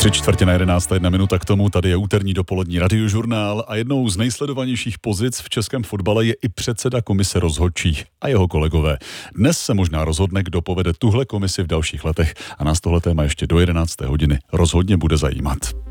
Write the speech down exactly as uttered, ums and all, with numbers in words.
Tři čtvrtě na jedenácté, jedna minuta k tomu, tady je úterní dopolední radiožurnál a jednou z nejsledovanějších pozic v českém fotbale je i předseda komise rozhodčích a jeho kolegové. Dnes se možná rozhodne, kdo povede tuhle komisi v dalších letech a nás tohle téma ještě do jedenácté hodiny rozhodně bude zajímat.